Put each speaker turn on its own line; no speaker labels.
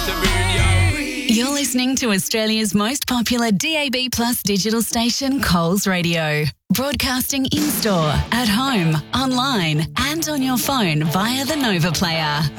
to burn, yo.
You're listening to Australia's most popular DAB Plus digital station, Coles Radio. Broadcasting in-store, at home, online and on your phone via the Nova Player.